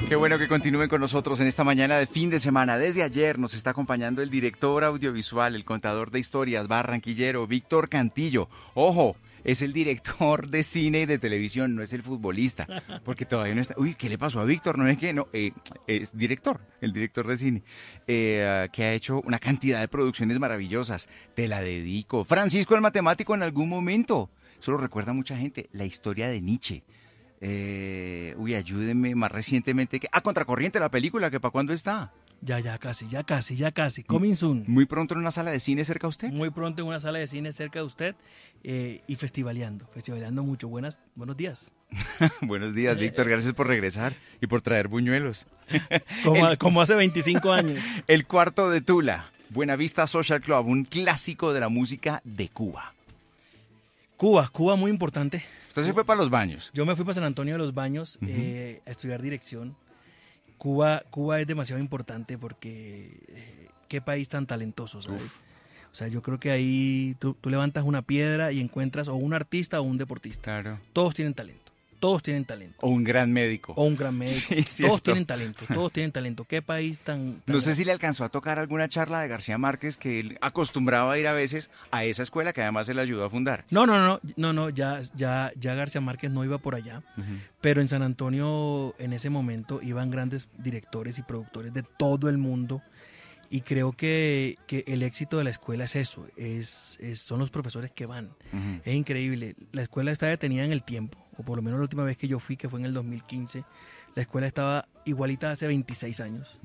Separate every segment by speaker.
Speaker 1: Qué bueno que continúen con nosotros en esta mañana de fin de semana. Desde ayer nos está acompañando el director audiovisual, el contador de historias barranquillero, Víctor Cantillo. ¡Ojo! Es el director de cine y de televisión, no es el futbolista, porque todavía no está... Uy, ¿qué le pasó a Víctor? No es que no, es director, el director de cine, que ha hecho una cantidad de producciones maravillosas. Te la dedico. Francisco el Matemático en algún momento. Eso lo recuerda mucha gente. La historia de Nietzsche. Ayúdenme más recientemente. Contracorriente, la película, que ¿para cuándo está?
Speaker 2: Ya casi. Coming soon.
Speaker 1: Muy pronto en una sala de cine cerca a usted.
Speaker 2: Muy pronto en una sala de cine cerca de usted y festivaleando mucho. Buenos días.
Speaker 1: Buenos días, Víctor. Gracias por regresar y por traer buñuelos.
Speaker 2: Como hace 25 años.
Speaker 1: El Cuarto de Tula, Buenavista Social Club, un clásico de la música de Cuba.
Speaker 2: Cuba muy importante.
Speaker 1: Usted se fue para Los Baños.
Speaker 2: Yo me fui para San Antonio de los Baños a estudiar dirección. Cuba es demasiado importante porque qué país tan talentoso, ¿sabes? O sea, yo creo que ahí tú levantas una piedra y encuentras o un artista o un deportista.
Speaker 1: Claro.
Speaker 2: Todos tienen talento.
Speaker 1: O un gran médico. Sí,
Speaker 2: todos tienen talento. ¿Qué país tan
Speaker 1: No sé si le alcanzó a tocar alguna charla de García Márquez, que él acostumbraba a ir a veces a esa escuela que además él ayudó a fundar.
Speaker 2: No, ya García Márquez no iba por allá, pero en San Antonio en ese momento iban grandes directores y productores de todo el mundo y creo que el éxito de la escuela es eso, son los profesores que van. Es increíble, la escuela está detenida en el tiempo, o por lo menos la última vez que yo fui, que fue en el 2015, la escuela estaba igualita hace 26 años.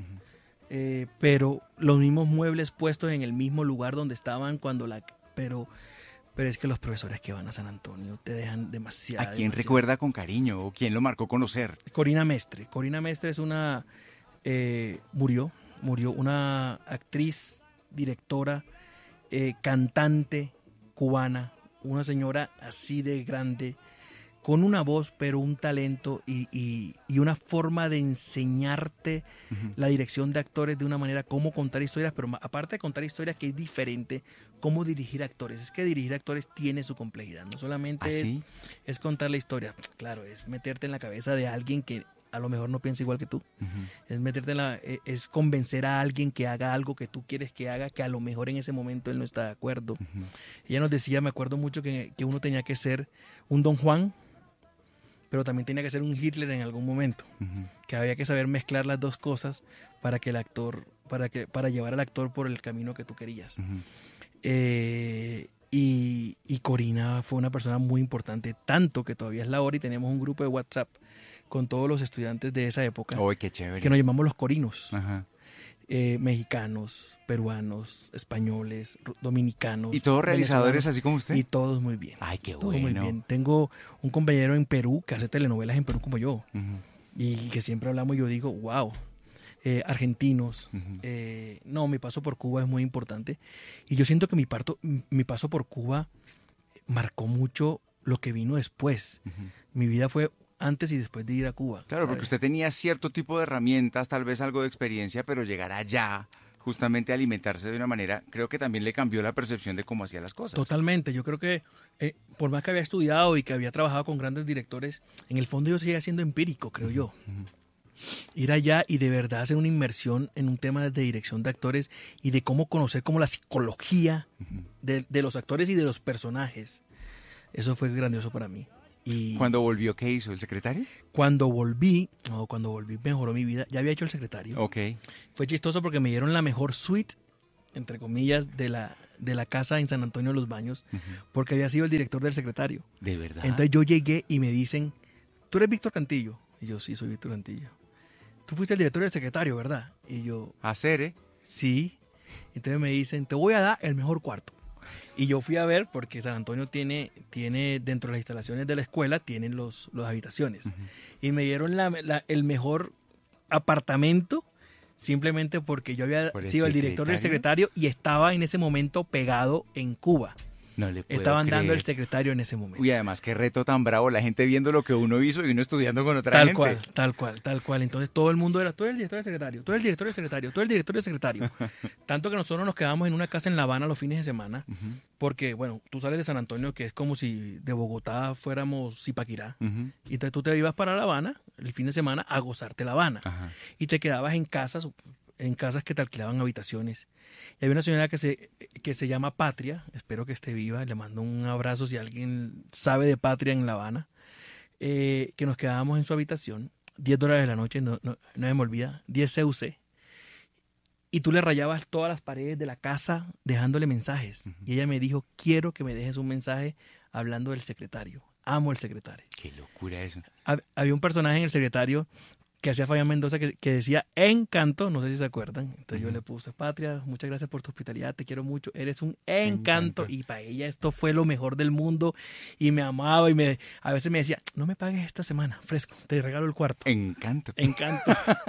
Speaker 2: Pero los mismos muebles puestos en el mismo lugar donde estaban pero es que los profesores que van a San Antonio te dejan demasiado.
Speaker 1: ¿A quién recuerda con cariño o quién lo marcó conocer?
Speaker 2: Corina Mestre es una murió una actriz, directora, cantante cubana, una señora así de grande, con una voz, pero un talento y una forma de enseñarte la dirección de actores de una manera, cómo contar historias, pero aparte de contar historias, que es diferente, cómo dirigir actores. Es que dirigir actores tiene su complejidad, no solamente es contar la historia, claro, es meterte en la cabeza de alguien que a lo mejor no piensa igual que tú, es convencer a alguien que haga algo que tú quieres que haga, que a lo mejor en ese momento él no está de acuerdo. Ella nos decía, me acuerdo mucho que uno tenía que ser un Don Juan, pero también tenía que ser un Hitler en algún momento, que había que saber mezclar las dos cosas para que el actor, para llevar al actor por el camino que tú querías. Y Corina fue una persona muy importante, tanto que todavía es la hora y tenemos un grupo de WhatsApp con todos los estudiantes de esa época.
Speaker 1: ¡Oh, qué chévere!
Speaker 2: Que nos llamamos los corinos. Mexicanos, peruanos, españoles, dominicanos.
Speaker 1: ¿Y todos realizadores así como usted?
Speaker 2: Y todos muy bien.
Speaker 1: ¡Ay, qué
Speaker 2: todos
Speaker 1: bueno!
Speaker 2: Muy bien. Tengo un compañero en Perú que hace telenovelas en Perú como yo. Y que siempre hablamos y yo digo, wow. Argentinos. Mi paso por Cuba es muy importante. Y yo siento que mi paso por Cuba marcó mucho lo que vino después. Mi vida fue antes y después de ir a Cuba.
Speaker 1: Claro,
Speaker 2: ¿sabes?
Speaker 1: porque usted tenía cierto tipo de herramientas, tal vez algo de experiencia, pero llegar allá, justamente a alimentarse de una manera, creo que también le cambió la percepción de cómo hacía las cosas.
Speaker 2: Totalmente. Yo creo que por más que había estudiado y que había trabajado con grandes directores, en el fondo yo seguía siendo empírico, creo yo. Ir allá y de verdad hacer una inmersión en un tema de dirección de actores y de cómo conocer como la psicología de los actores y de los personajes. Eso fue grandioso para mí. Y
Speaker 1: ¿cuándo volvió, qué hizo? ¿El secretario?
Speaker 2: Cuando volví mejoró mi vida. Ya había hecho El Secretario.
Speaker 1: Ok.
Speaker 2: Fue chistoso porque me dieron la mejor suite, entre comillas, de la casa en San Antonio de los Baños, porque había sido el director del Secretario.
Speaker 1: ¿De verdad?
Speaker 2: Entonces yo llegué y me dicen, ¿tú eres Víctor Cantillo? Y yo, sí, soy Víctor Cantillo. Tú fuiste el director del Secretario, ¿verdad? Y yo,
Speaker 1: ¿Hacer,
Speaker 2: sí. Entonces me dicen, te voy a dar el mejor cuarto. Y yo fui a ver, porque San Antonio tiene dentro de las instalaciones de la escuela, tienen las habitaciones. Y me dieron el mejor apartamento, simplemente porque yo había sido el director del Secretario y estaba en ese momento pegado en Cuba.
Speaker 1: No le puedo
Speaker 2: estaban dando el
Speaker 1: creer.
Speaker 2: secretario en ese momento.
Speaker 1: Uy, además, qué reto tan bravo, la gente viendo lo que uno hizo y uno estudiando con otra
Speaker 2: Tal
Speaker 1: gente.
Speaker 2: cual, tal cual, tal cual. Entonces todo el mundo era, tú eres el director del secretario, tú eres el director del secretario, tú eres el director del secretario. Tanto que nosotros nos quedamos en una casa en La Habana los fines de semana,
Speaker 1: Ujú,
Speaker 2: porque, bueno, tú sales de San Antonio, que es como si de Bogotá fuéramos Zipaquirá,
Speaker 1: ujú,
Speaker 2: y entonces tú te ibas para La Habana el fin de semana a gozarte La Habana,
Speaker 1: ajá.
Speaker 2: y te quedabas en casas que te alquilaban habitaciones. Y había una señora que se llama Patria, espero que esté viva, le mando un abrazo si alguien sabe de Patria en La Habana, que nos quedábamos en su habitación, $10 de la noche, no se me olvida, 10 CUC, y tú le rayabas todas las paredes de la casa dejándole mensajes.
Speaker 1: Ujú.
Speaker 2: Y ella me dijo, quiero que me dejes un mensaje hablando del secretario. Amo el secretario.
Speaker 1: Qué locura eso.
Speaker 2: Había un personaje en el secretario que hacía Fabián Mendoza que decía Encanto, no sé si se acuerdan. Entonces yo
Speaker 1: Ujú.
Speaker 2: le puse, Patria, muchas gracias por tu hospitalidad, te quiero mucho, eres un encanto.
Speaker 1: Encanto.
Speaker 2: Y para ella esto fue lo mejor del mundo y me amaba y a veces me decía, no me pagues esta semana, fresco, te regalo el cuarto.
Speaker 1: Encanto.
Speaker 2: Encanto.